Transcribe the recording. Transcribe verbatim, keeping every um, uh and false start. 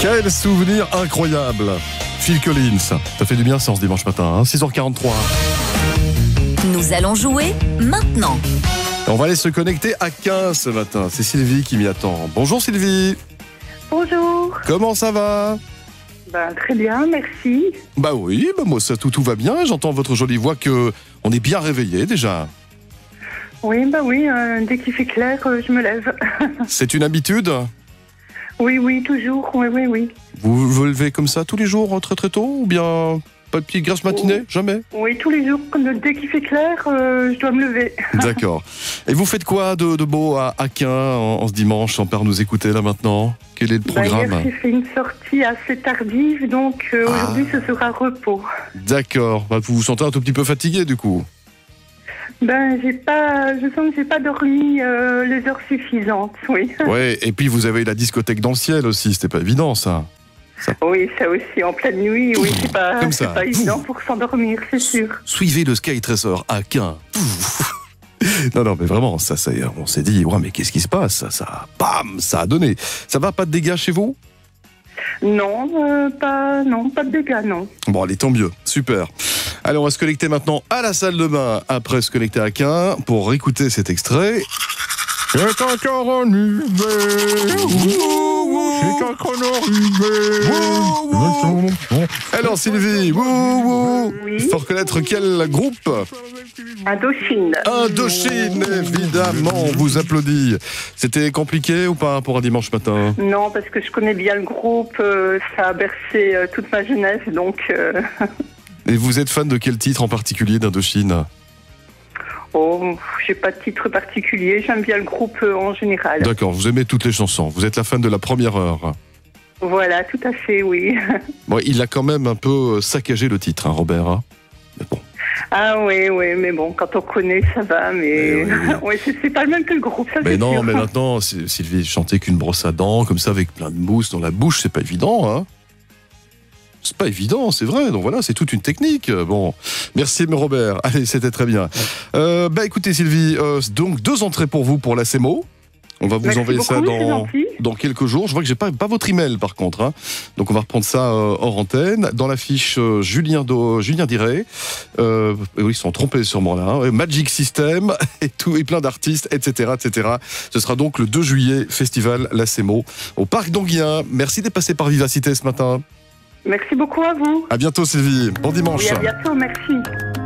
Quel souvenir incroyable. Phil Collins, ça fait du bien ça, ce dimanche matin, hein, six heures quarante-trois. Nous allons jouer maintenant. On va aller se connecter à quinze ce matin. C'est Sylvie qui m'y attend. Bonjour Sylvie. Bonjour. Comment ça va? Ben, très bien, merci. Bah oui, bah moi ça tout, tout va bien. J'entends votre jolie voix que on est bien réveillé déjà. Oui, bah oui, euh, dès qu'il fait clair, euh, je me lève. C'est une habitude? Oui, oui, toujours, oui, oui, oui. Vous vous levez comme ça tous les jours très très tôt ou bien pas de petite grasse matinée? Oui. Jamais? Oui, tous les jours, comme dès qu'il fait clair, euh, je dois me lever. D'accord. Et vous faites quoi de, de beau à Aquin en, en ce dimanche, sans peur nous écouter là maintenant? Quel est le programme? Bah, hier, j'ai fait une sortie assez tardive, donc euh, Ah. aujourd'hui, ce sera repos. D'accord. Bah, vous vous sentez un tout petit peu fatigué du coup? Ben, j'ai pas, je sens que j'ai pas dormi euh, les heures suffisantes, oui. Ouais, et puis vous avez la discothèque dans le ciel aussi, c'était pas évident ça. Oui, ça aussi, en pleine nuit, oui, c'est pas, Comme ça. c'est pas évident pour s'endormir, c'est sûr. Suivez le Sky Tracer à Aquin. Non, non, mais vraiment, ça, ça, on s'est dit, ouais, mais qu'est-ce qui se passe? Ça, ça, bam, ça a donné. Ça va, pas de dégâts chez vous? Non, euh, pas, non, pas de dégâts, non. Bon, allez, tant mieux, super. Allez, on va se connecter maintenant à la salle de bain après se connecter à Aquin pour écouter cet extrait. C'est encore en hiver. C'est encore en hiver. Alors Sylvie, wouh, wouh. Oui. Il faut reconnaître quel groupe? Indochine. Indochine, évidemment, on vous applaudit. C'était compliqué ou pas pour un dimanche matin? Non, parce que je connais bien le groupe, euh, ça a bercé euh, toute ma jeunesse, donc... Euh... Et vous êtes fan de quel titre en particulier d'Indochine? Oh, j'ai pas de titre particulier, j'aime bien le groupe euh, en général. D'accord, vous aimez toutes les chansons. Vous êtes la fan de la première heure. Voilà, tout à fait, oui. Bon, il a quand même un peu saccagé le titre, hein, Robert. Hein, mais bon. Ah oui, oui, mais bon, quand on connaît, ça va, mais... Mais oui. ouais, c'est, c'est pas le même que le groupe, ça Mais c'est non, sûr. mais maintenant, c'est- Sylvie chantait qu'une brosse à dents, comme ça, avec plein de mousse dans la bouche, c'est pas évident, hein. C'est pas évident, c'est vrai. Donc voilà, c'est toute une technique. Bon, merci, mais Robert. Allez, c'était très bien. Euh, bah écoutez, Sylvie, euh, donc deux entrées pour vous pour la C M O. On va vous Merci envoyer ça beaucoup, c'est dans, gentil. dans quelques jours. Je vois que j'ai pas, pas votre email par contre. Hein. Donc on va reprendre ça euh, hors antenne. Dans la fiche euh, Julien, Do, Julien Diray. Euh, oui, ils sont trompés sûrement là. Hein. Magic System et tout, et plein d'artistes, et cetera, et cetera. Ce sera donc le deux juillet, festival La C M O au Parc d'Anguien. Merci d'être passé par Vivacité ce matin. Merci beaucoup à vous. À bientôt Sylvie. Bon dimanche. Oui, à bientôt, merci.